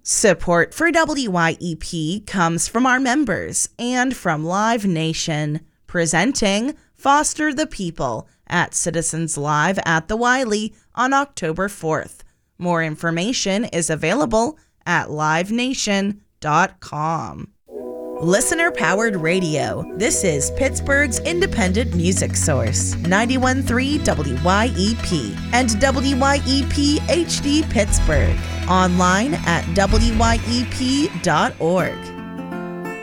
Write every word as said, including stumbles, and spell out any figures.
Support for W Y E P comes from our members and from Live Nation, presenting Foster the People at Citizens Live at the Wiley on October fourth. More information is available at live nation dot com. Listener-powered radio. This is Pittsburgh's independent music source, ninety-one point three W Y E P and W Y E P H D Pittsburgh. Online at W Y E P dot org.